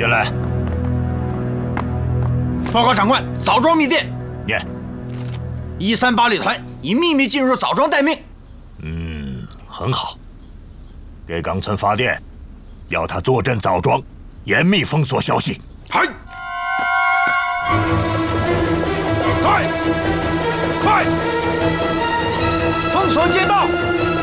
进来。 报告长官，枣庄密电， 念。 138旅团已秘密进入枣庄待命。 很好。给冈村发电，要他坐镇枣庄，严密封锁消息。 嗨！快！封锁街道！